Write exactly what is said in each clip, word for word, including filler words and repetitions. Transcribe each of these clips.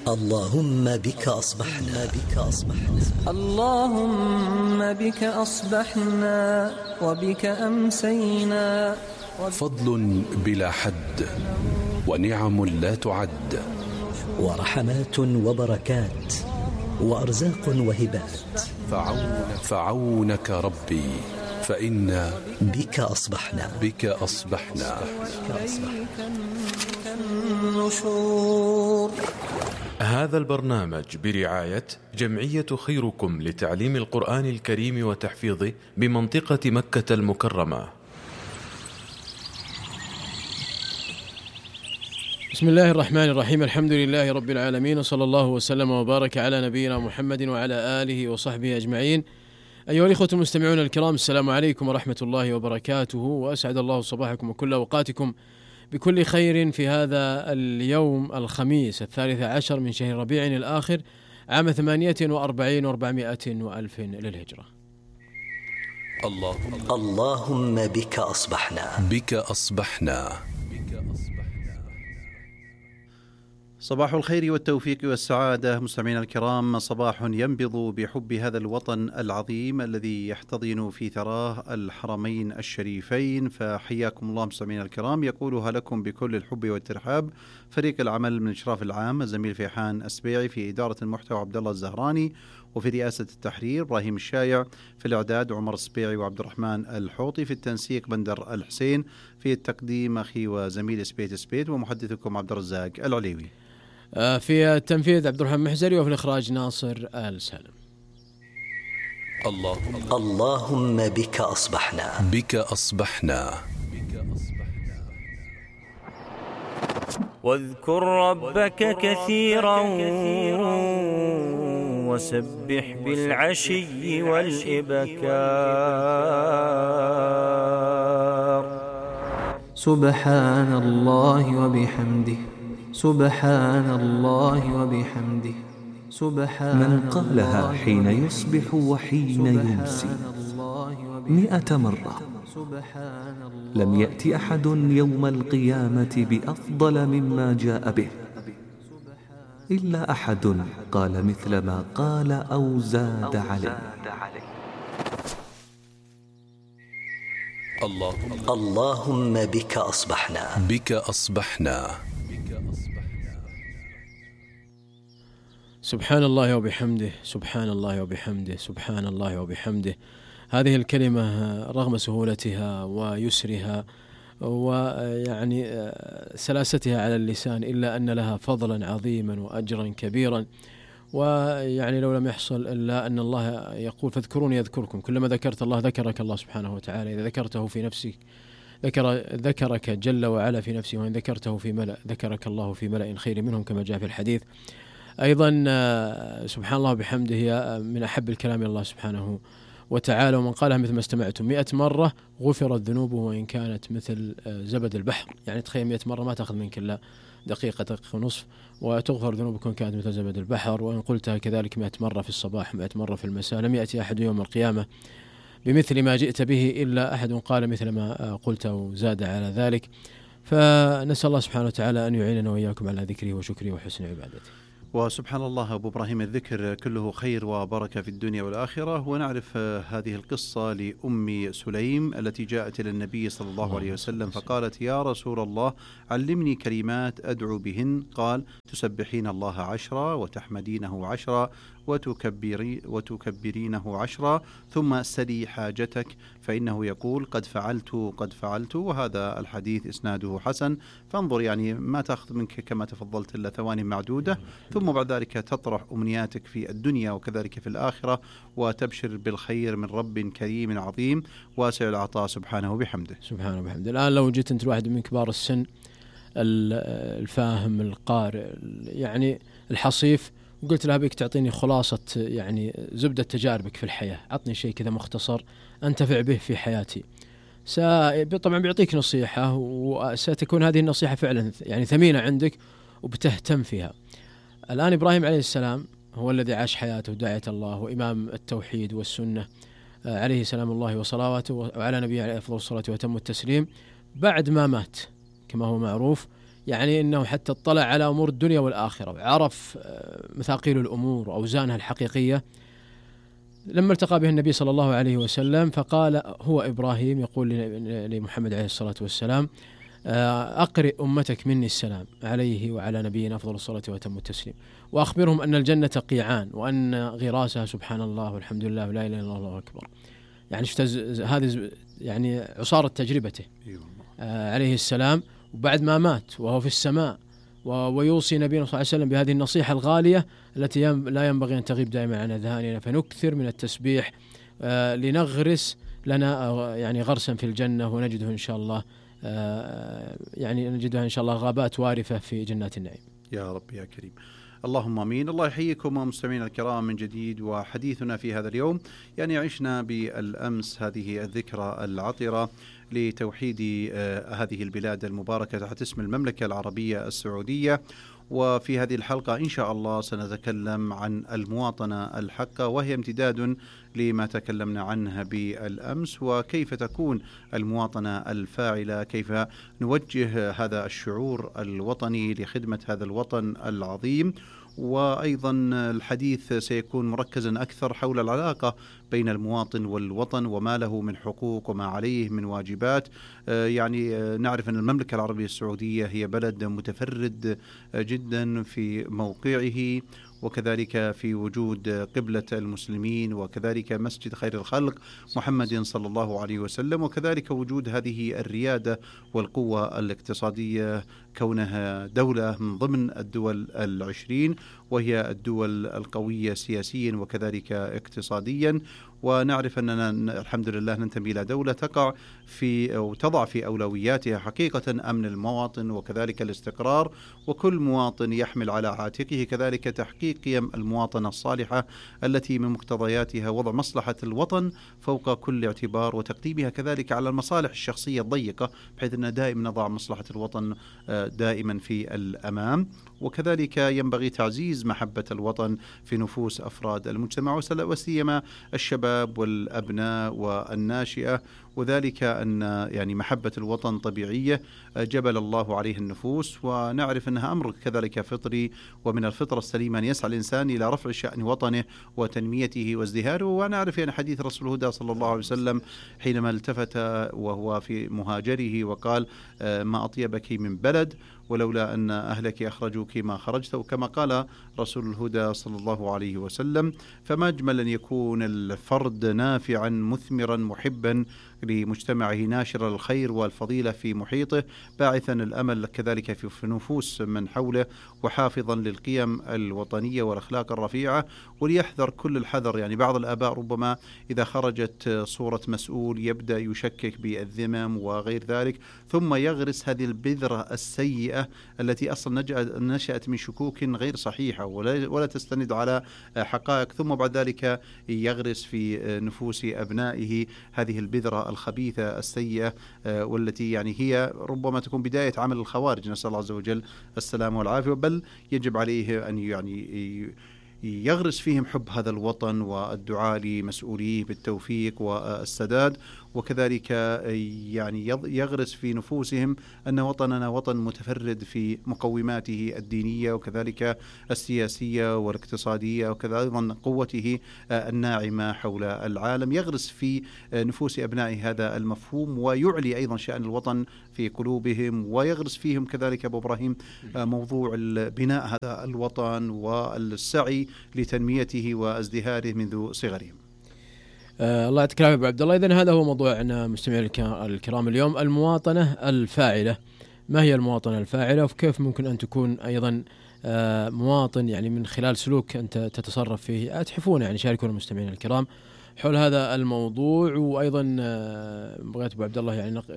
اللهم بك أصبحنا بك أصبحنا اللهم بك أصبحنا وبك أمسينا. فضل بلا حد ونعم لا تعد ورحمات وبركات وأرزاق وهبات. فعونك, فعونك ربي فإنا بك أصبحنا بك أصبحنا النشور. هذا البرنامج برعاية جمعية خيركم لتعليم القرآن الكريم وتحفيظه بمنطقة مكة المكرمة. بسم الله الرحمن الرحيم. الحمد لله رب العالمين، وصلى الله وسلم وبارك على نبينا محمد وعلى آله وصحبه أجمعين. أيها الإخوة المستمعون الكرام، السلام عليكم ورحمة الله وبركاته، وأسعد الله صباحكم وكل أوقاتكم بكل خير في هذا اليوم الخميس الثالث عشر من شهر ربيع الآخر عام ثمانية وأربعين وأربعمائة وألف للهجرة. اللهم اللهم بك أصبحنا بك أصبحنا. صباح الخير والتوفيق والسعادة مستمعينا الكرام، صباح ينبض بحب هذا الوطن العظيم الذي يحتضن في ثراه الحرمين الشريفين، فحياكم الله مستمعينا الكرام. يقولها لكم بكل الحب والترحاب فريق العمل من إشراف العام الزميل فيحان السبيعي، في إدارة المحتوى عبد الله الزهراني، وفي رئاسة التحرير إبراهيم الشايع، في الإعداد عمر السبيعي وعبد الرحمن الحوطي، في التنسيق بندر الحسين، في التقديم أخي وزميل سبيت سبيت، ومحدثكم عبد الرزاق العليوي. في التنفيذ عبد الرحمن محزري، وفي الإخراج ناصر آل سالم. اللهم اللهم بك أصبحنا بك أصبحنا. واذكر ربك كثيرا وسبح بالعشي والإبكار. سبحان الله وبحمده سبحان الله وبحمده سبحان. من قالها حين يصبح وحين يمسي مئة مرة لم يأتي أحد يوم القيامة بأفضل مما جاء به إلا أحد قال مثل ما قال أو زاد عليه. اللهم اللهم بك أصبحنا بك أصبحنا. سبحان الله وبحمده سبحان الله وبحمده سبحان الله وبحمده. هذه الكلمة رغم سهولتها ويسرها ويعني سلاستها على اللسان إلا أن لها فضلا عظيما وأجرا كبيرا، ويعني لو لم يحصل إلا أن الله يقول فاذكروني يذكركم. كلما ذكرت الله ذكرك الله سبحانه وتعالى. إذا ذكرته في نفسك ذكر ذكرك جل وعلا في نفسه، وإن ذكرته في ملأ ذكرك الله في ملأ خير منهم كما جاء في الحديث. أيضا سبحان الله بحمده هي من أحب الكلام الله سبحانه وتعالى، ومن قالها مثل ما استمعتم مئة مرة غفرت ذنوبه وإن كانت مثل زبد البحر. يعني تخيل مئة مرة ما تأخذ منك إلا دقيقة دقيقة ونصف، وتغفر ذنوبك وإن كانت مثل زبد البحر. وإن قلتها كذلك مئة مرة في الصباح مئة مرة في المساء لم يأتي أحد يوم القيامة بمثل ما جئت به إلا أحد قال مثل ما قلت وزاد على ذلك. فنسأل الله سبحانه وتعالى أن يعيننا وإياكم على ذكره وشكره وحسن عبادته. وسبحان الله أبو إبراهيم، الذكر كله خير وبركة في الدنيا والآخرة. ونعرف هذه القصة لأم سليم التي جاءت إلى النبي صلى الله عليه وسلم فقالت: يا رسول الله علمني كلمات أدعو بهن. قال: تسبحين الله عشرا وتحمدينه عشرا وتكبري وتكبرينه عشرا ثم سلي حاجتك فإنه يقول قد فعلت قد فعلت. وهذا الحديث إسناده حسن. فانظر، يعني ما تأخذ منك كما تفضلت إلا ثواني معدودة، ثم بعد ذلك تطرح أمنياتك في الدنيا وكذلك في الآخرة، وتبشر بالخير من رب كريم عظيم واسع العطاء سبحانه وبحمده. سبحانه وبحمده. الآن لو جيت أنت واحد من كبار السن الفاهم القارئ يعني الحصيف وقلت له بك تعطيني خلاصة يعني زبدة تجاربك في الحياة، عطني شيء كذا مختصر أنتفع به في حياتي، طبعا بيعطيك نصيحة وستكون هذه النصيحة فعلا يعني ثمينة عندك وبتهتم فيها. الآن إبراهيم عليه السلام هو الذي عاش حياته داعية الله وإمام التوحيد والسنة عليه سلام الله وصلواته، وعلى نبيه عليه أفضل الصلاة وتم التسليم. بعد ما مات كما هو معروف يعني أنه حتى اطلع على أمور الدنيا والآخرة وعرف مثاقيل الأمور وأوزانها الحقيقية. لما التقى به النبي صلى الله عليه وسلم فقال هو إبراهيم يقول لمحمد عليه الصلاة والسلام أقرئ أمتك مني السلام عليه وعلى نبينا أفضل الصلاة وأتم التسليم، وأخبرهم أن الجنة قيعان وأن غراسها سبحان الله والحمد لله ولا إله إلا الله والله أكبر. يعني شفت هذه يعني عصارة تجربته عليه السلام، وبعد ما مات وهو في السماء ويوصي نبينا صلى الله عليه وسلم بهذه النصيحة الغالية التي لا ينبغي أن تغيب دائما عن أذهاننا، فنكثر من التسبيح لنغرس لنا يعني غرسا في الجنة ونجده إن شاء الله يعني نجدها إن شاء الله غابات وارفة في جنات النعيم. يا رب يا كريم. اللهم امين. الله يحييكم ومستمعينا الكرام من جديد، وحديثنا في هذا اليوم يعني عشنا بالامس هذه الذكرى العطره لتوحيد هذه البلاد المباركه تحت اسم المملكه العربيه السعوديه، وفي هذه الحلقة إن شاء الله سنتكلم عن المواطنة الحقة، وهي امتداد لما تكلمنا عنها بالأمس، وكيف تكون المواطنة الفاعلة، كيف نوجه هذا الشعور الوطني لخدمة هذا الوطن العظيم. وأيضا الحديث سيكون مركزا أكثر حول العلاقة بين المواطن والوطن وما له من حقوق وما عليه من واجبات. يعني نعرف أن المملكة العربية السعودية هي بلد متفرد جدا في موقعه، وكذلك في وجود قبلة المسلمين، وكذلك مسجد خير الخلق محمد صلى الله عليه وسلم، وكذلك وجود هذه الريادة والقوة الاقتصادية كونها دولة من ضمن الدول العشرين، وهي الدول القوية سياسيا وكذلك اقتصاديا. ونعرف أننا الحمد لله ننتمي إلى دولة تقع في أو تضع في أولوياتها حقيقة أمن المواطن وكذلك الاستقرار، وكل مواطن يحمل على عاتقه كذلك تحقيق قيم المواطنة الصالحة التي من مقتضياتها وضع مصلحة الوطن فوق كل اعتبار، وتقديمها كذلك على المصالح الشخصية الضيقة، بحيث أن دائما نضع مصلحة الوطن دائما في الأمام. وكذلك ينبغي تعزيز محبة الوطن في نفوس أفراد المجتمع وسيما الشباب والأبناء والناشئة، وذلك أن يعني محبة الوطن طبيعية جبل الله عليه النفوس، ونعرف أنها أمر كذلك فطري، ومن الفطرة السليمة أن يسعى الإنسان إلى رفع شأن وطنه وتنميته وازدهاره. ونعرف أن حديث رسول الهدى صلى الله عليه وسلم حينما التفت وهو في مهاجره وقال ما أطيبك من بلد ولولا أن أهلك أخرجوك ما خرجت، وكما قال رسول الهدى صلى الله عليه وسلم. فما أجمل أن يكون الفرد نافعا مثمرا محبا لمجتمعه، ناشر الخير والفضيلة في محيطه، باعثا الأمل كذلك في نفوس من حوله، وحافظا للقيم الوطنية والأخلاق الرفيعة. وليحذر كل الحذر، يعني بعض الآباء ربما إذا خرجت صورة مسؤول يبدأ يشكك بالذمم وغير ذلك، ثم يغرس هذه البذرة السيئة التي أصلا نشأت من شكوك غير صحيحة ولا تستند على حقائق، ثم بعد ذلك يغرس في نفوس أبنائه هذه البذرة الخبيثة السيئة، والتي يعني هي ربما تكون بداية عمل الخوارج، نسأل الله عز وجل السلام والعافية. بل يجب عليه أن يعني يغرس فيهم حب هذا الوطن والدعاء لمسؤوليه بالتوفيق والسداد، وكذلك يعني يغرس في نفوسهم أن وطننا وطن متفرد في مقوماته الدينية وكذلك السياسية والاقتصادية، وكذا أيضا قوته الناعمة حول العالم. يغرس في نفوس أبناء هذا المفهوم، ويعلي أيضا شأن الوطن في قلوبهم، ويغرس فيهم كذلك أبو إبراهيم موضوع بناء هذا الوطن والسعي لتنميته وازدهاره منذ صغرهم. آه الله يعطيك العافية أبو عبد الله. إذن هذا هو موضوعنا مستمعي الكرام اليوم، المواطنة الفاعلة. ما هي المواطنة الفاعلة، وكيف ممكن أن تكون أيضا آه مواطن يعني من خلال سلوك أنت تتصرف فيه؟ أتحفون يعني شاركونا المستمعين الكرام حول هذا الموضوع. وأيضا آه بغيت أبو عبد الله يعني نق...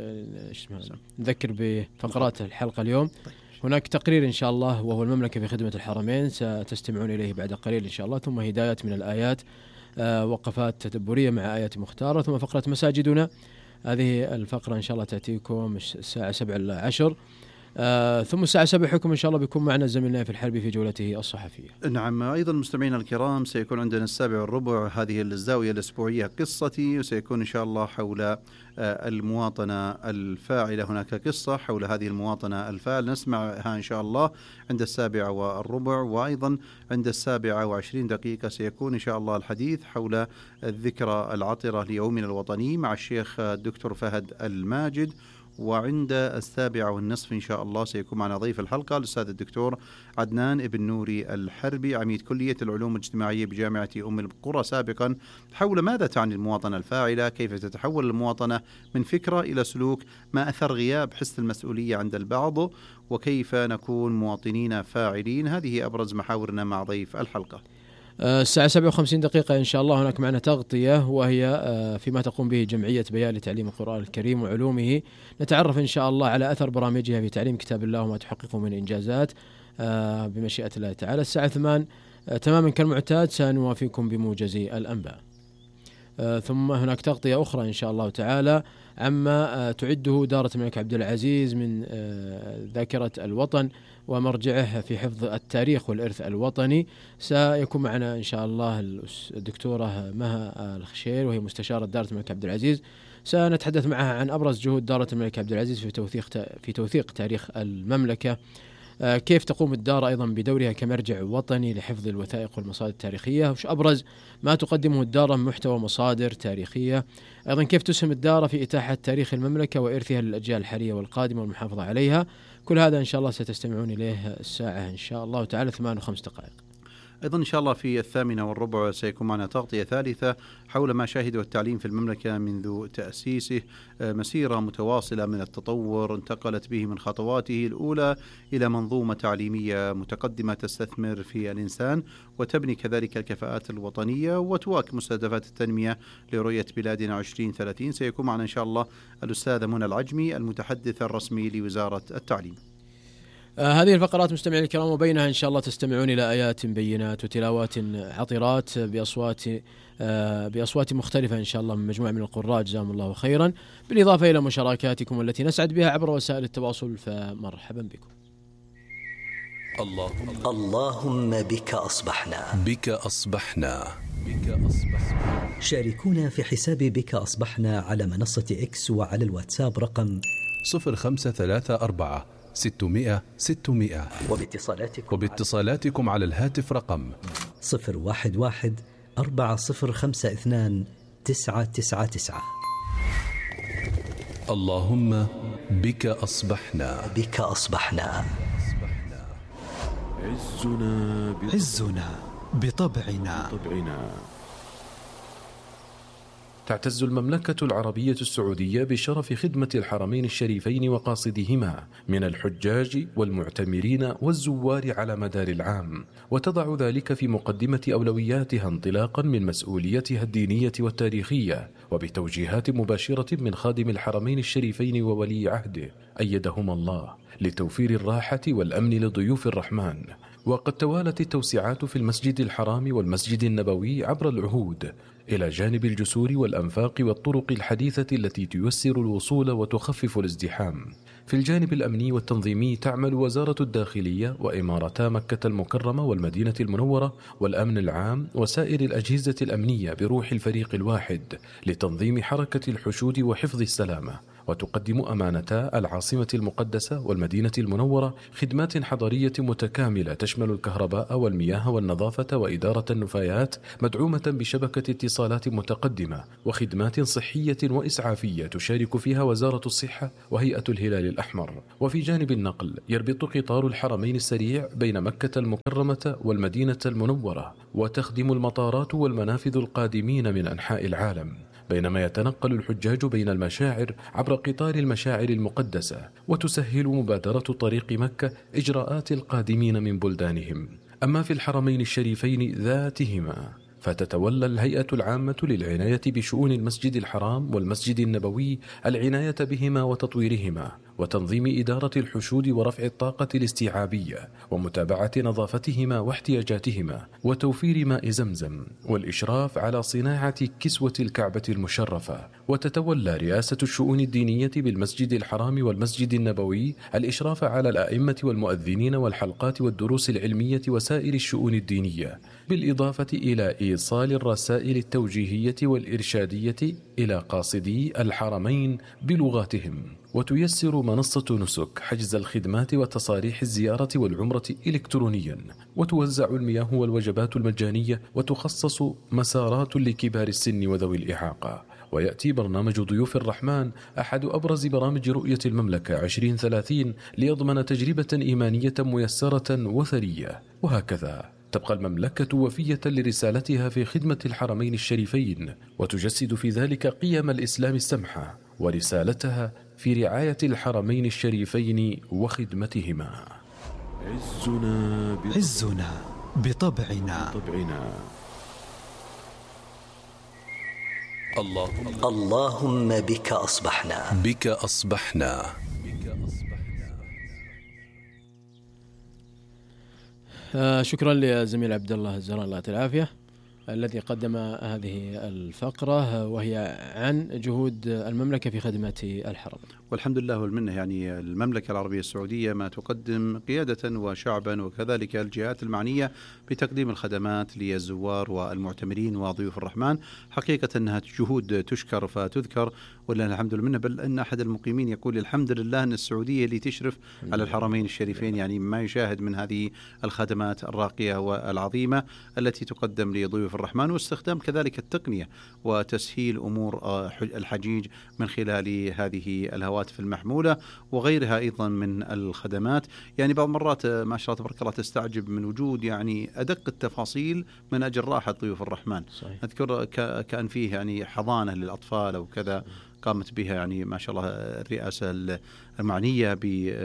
نذكر بفقرات الحلقة اليوم. هناك تقرير إن شاء الله وهو المملكة في خدمة الحرمين، ستستمعون إليه بعد قليل إن شاء الله، ثم هدايات من الآيات، آه وقفات تدبرية مع آيات مختارة، ثم فقرة مساجدنا. هذه الفقرة إن شاء الله تأتيكم الساعة سبع إلى عشر. آه ثم الساعة سبع حكم إن شاء الله بيكون معنا زميلنا في الحربي في جولته الصحفية. نعم، أيضا مستمعينا الكرام سيكون عندنا السابع والربع هذه الزاوية الأسبوعية قصتي، وسيكون إن شاء الله حول المواطنة الفاعلة. هناك قصة حول هذه المواطنة الفاعلة نسمعها إن شاء الله عند السابعة والربع، وأيضا عند السابعة وعشرين دقيقة سيكون إن شاء الله الحديث حول الذكرى العطرة ليومنا الوطني مع الشيخ الدكتور فهد الماجد. وعند السابعة والنصف إن شاء الله سيكون معنا ضيف الحلقة الأستاذ الدكتور عدنان ابن نوري الحربي عميد كلية العلوم الاجتماعية بجامعة أم القرى سابقا، حول ماذا تعني المواطنة الفاعلة، كيف تتحول المواطنة من فكرة إلى سلوك، ما أثر غياب حس المسؤولية عند البعض، وكيف نكون مواطنين فاعلين. هذه أبرز محاورنا مع ضيف الحلقة. الساعة سبعة وخمسين دقيقة إن شاء الله هناك معنا تغطية، وهي فيما تقوم به جمعية بيان لتعليم القرآن الكريم وعلومه. نتعرف إن شاء الله على أثر برامجها في تعليم كتاب الله وما تحققه من إنجازات بمشيئة الله تعالى. الساعة ثمان تماما كالمعتاد سنوافيكم بموجز الأنباء. ثم هناك تغطية أخرى إن شاء الله تعالى عما تعده دارة الملك عبد العزيز من ذاكرة الوطن ومرجعه في حفظ التاريخ والإرث الوطني. سيكون معنا إن شاء الله الدكتورة مها الخشير وهي مستشارة دارة الملك عبد العزيز. سنتحدث معها عن أبرز جهود دارة الملك عبد العزيز في توثيق في توثيق تاريخ المملكة، كيف تقوم الدار أيضا بدورها كمرجع وطني لحفظ الوثائق والمصادر التاريخية، وش أبرز ما تقدمه الدار من محتوى مصادر تاريخية، أيضا كيف تسهم الدار في إتاحة تاريخ المملكة وإرثها للأجيال الحالية والقادمة والمحافظة عليها. كل هذا إن شاء الله ستستمعون إليه الساعة إن شاء الله تعالى ثمان وخمس دقائق. أيضا إن شاء الله في الثامنة والربع سيكون معنا تغطية ثالثة حول ما شاهده التعليم في المملكة منذ تأسيسه، مسيرة متواصلة من التطور انتقلت به من خطواته الأولى إلى منظومة تعليمية متقدمة تستثمر في الإنسان وتبني كذلك الكفاءات الوطنية وتواكب مستهدفات التنمية لرؤية بلادنا عشرين ثلاثين. سيكون معنا إن شاء الله الأستاذة منى العجمي المتحدث الرسمي لوزارة التعليم. آه هذه الفقرات مستمعين الكرام وبينها إن شاء الله تستمعون إلى آيات بينات وتلاوات عطرات بأصوات آه بأصوات مختلفة إن شاء الله من مجموعة من القراء جزاهم الله خيرا، بالإضافة إلى مشاركاتكم التي نسعد بها عبر وسائل التواصل، فمرحبا بكم. اللهم اللهم بك أصبحنا بك أصبحنا بك أصبحنا. شاركونا في حساب بك أصبحنا على منصة إكس وعلى الواتساب رقم صفر خمسة ثلاثة أربعة ستمائة ستمائة، وباتصالاتكم, وباتصالاتكم على الهاتف رقم صفر واحد واحد أربعة صفر خمسة اثنان تسعة تسعة تسعة. اللهم بك أصبحنا بك أصبحنا. عزنا بطبعنا, عزنا بطبعنا. بطبعنا. تعتز المملكة العربية السعودية بشرف خدمة الحرمين الشريفين وقاصدهما من الحجاج والمعتمرين والزوار على مدار العام، وتضع ذلك في مقدمة أولوياتها انطلاقا من مسؤوليتها الدينية والتاريخية وبتوجيهات مباشرة من خادم الحرمين الشريفين وولي عهده أيدهما الله لتوفير الراحة والأمن لضيوف الرحمن. وقد توالت التوسعات في المسجد الحرام والمسجد النبوي عبر العهود إلى جانب الجسور والأنفاق والطرق الحديثة التي تيسر الوصول وتخفف الازدحام. في الجانب الأمني والتنظيمي تعمل وزارة الداخلية وإمارتا مكة المكرمة والمدينة المنورة والأمن العام وسائر الأجهزة الأمنية بروح الفريق الواحد لتنظيم حركة الحشود وحفظ السلامة، وتقدم أمانتا العاصمة المقدسة والمدينة المنورة خدمات حضرية متكاملة تشمل الكهرباء والمياه والنظافة وإدارة النفايات، مدعومة بشبكة اتصالات متقدمة وخدمات صحية وإسعافية تشارك فيها وزارة الصحة وهيئة الهلال الأحمر. وفي جانب النقل يربط قطار الحرمين السريع بين مكة المكرمة والمدينة المنورة، وتخدم المطارات والمنافذ القادمين من أنحاء العالم، بينما يتنقل الحجاج بين المشاعر عبر قطار المشاعر المقدسة، وتسهل مبادرة طريق مكة إجراءات القادمين من بلدانهم. أما في الحرمين الشريفين ذاتهما فتتولى الهيئة العامة للعناية بشؤون المسجد الحرام والمسجد النبوي العناية بهما وتطويرهما، وتنظيم إدارة الحشود ورفع الطاقة الاستيعابية، ومتابعة نظافتهما واحتياجاتهما، وتوفير ماء زمزم، والإشراف على صناعة كسوة الكعبة المشرفة. وتتولى رئاسة الشؤون الدينية بالمسجد الحرام والمسجد النبوي الإشراف على الأئمة والمؤذنين والحلقات والدروس العلمية وسائر الشؤون الدينية، بالإضافة إلى إيصال الرسائل التوجيهية والإرشادية إلى قاصدي الحرمين بلغاتهم. وتيسر منصة نسك حجز الخدمات وتصاريح الزيارة والعمرة إلكترونيا، وتوزع المياه والوجبات المجانية، وتخصص مسارات لكبار السن وذوي الإعاقة. ويأتي برنامج ضيوف الرحمن أحد أبرز برامج رؤية المملكة عشرين ثلاثين ليضمن تجربة إيمانية ميسرة وثرية. وهكذا تبقى المملكة وفية لرسالتها في خدمة الحرمين الشريفين، وتجسد في ذلك قيم الإسلام السمحة ورسالتها في رعاية الحرمين الشريفين وخدمتهما. عزنا بطبعنا, عزنا بطبعنا. بطبعنا. اللهم, اللهم بك أصبحنا بك أصبحنا آه شكرا لزميل عبد الله الزهران، الله العافية، الذي قدم هذه الفقرة وهي عن جهود المملكة في خدمة الحرم. والحمد لله والمنة، يعني المملكة العربية السعودية ما تقدم قيادة وشعبا وكذلك الجهات المعنية بتقديم الخدمات للزوار والمعتمرين وضيوف الرحمن، حقيقة أنها جهود تشكر فتذكر، ولله الحمد لله، بل أن أحد المقيمين يقول الحمد لله أن السعودية اللي تشرف على الحرمين الشريفين، يعني ما يشاهد من هذه الخدمات الراقية والعظيمة التي تقدم لضيوف الرحمن، واستخدام كذلك التقنية وتسهيل أمور الحجيج من خلال هذه الهواتف المحمولة وغيرها أيضا من الخدمات. يعني بعض مرات ما شاء الله تبارك الله تستعجب من وجود يعني أدق التفاصيل من أجل راحة ضيوف الرحمن. صحيح. أذكر كأن فيه يعني حضانة للأطفال أو كذا قامت بها يعني ما شاء الله الرئاسة المعنية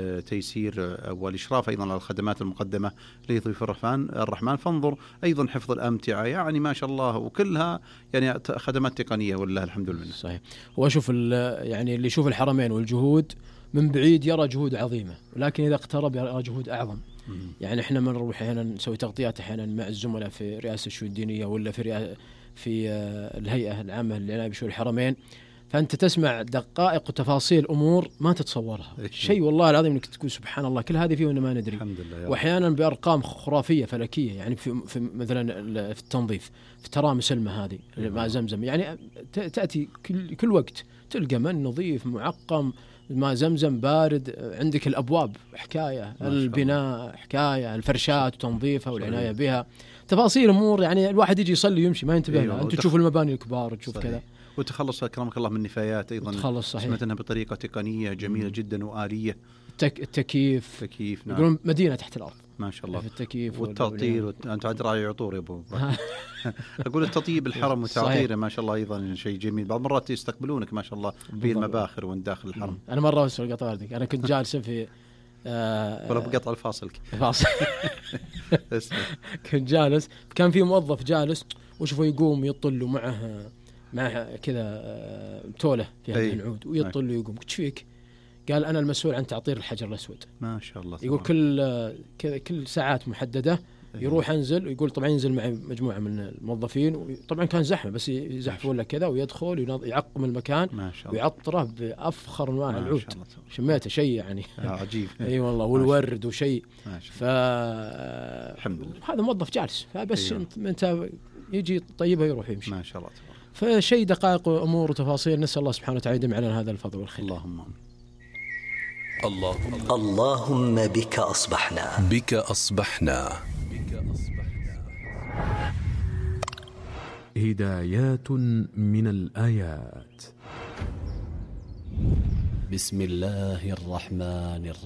بتيسير والإشراف أيضا على الخدمات المقدمة لضيوف الرحمن الرحمن فانظر أيضا حفظ الأمتعة، يعني ما شاء الله، وكلها يعني خدمات تقنية والله الحمد لله. صحيح. وأشوف يعني اللي يشوف الحرمين والجهود من بعيد يرى جهود عظيمة، ولكن إذا اقترب يرى جهود أعظم. مم. يعني إحنا من نروح أحيانا نسوي تغطيات أحيانا مع الزملاء في رئاسة الشؤون الدينية ولا في في الهيئة العامة للعناية بشؤون الحرمين، فأنت تسمع دقائق وتفاصيل أمور ما تتصورها. شيء والله العظيم إنك تقول سبحان الله، كل هذه فيه وإننا ما ندري. وأحيانا بأرقام خرافية فلكية، يعني في, في مثلا في التنظيف، في ترامس الماء هذه ماء زمزم، يعني تأتي كل, كل وقت تلقى من نظيف معقم، ماء زمزم بارد، عندك الأبواب حكاية، البناء حكاية، الفرشات وتنظيفها والعناية بها، تفاصيل أمور يعني الواحد يجي يصلي ويمشي ما ينتبه لها. أنت تشوف المباني الكبار وتشوف كذا، وتخلص أكرمك الله من النفايات أيضا، تخلص. صحيح. سمعت أنها بطريقة تقنية جميلة جدا وآلية. التك... التكييف تكييف، نعم. يقولون مدينة تحت الأرض ما شاء الله. في التكييف والتعطير وت... أنت عاد راعي عطور يا أبو أقول التطيب الحرم وتعطيره ما شاء الله أيضا شيء جميل. بعض مرات يستقبلونك ما شاء الله في المباخر وانت داخل الحرم. أنا مرة أسأل قطع أرضك، أنا كنت جالس في آه ولا بقطع الفاصل فاصل كنت جالس، كان في موظف جالس وشوفه يقوم يطل معه معه كذا توله فيها العود ويطل ويقوم. قلت فيك؟ قال أنا المسؤول عن تعطير الحجر الأسود. ما شاء الله. يقول كل كل ساعات محددة يروح أنزل، ويقول طبعا ينزل معي مجموعة من الموظفين، وطبعا كان زحمة بس يزحفون له كذا، ويدخل يعقم المكان ويعطره بأفخر أنواع العود. شميته شيء يعني عجيب. اي والله، والورد وشيء. ف الحمد لله هذا موظف جالس، فبس أيوة. انت يجي طيبه يروح يمشي ما شاء الله. فشيء دقائق وأمور وتفاصيل، نسأل الله سبحانه وتعالى يديم علينا هذا الفضل والخير. اللهم اللهم اللهم بك أصبحنا بك أصبحنا هدايات من الآيات. بسم الله الرحمن الرحيم.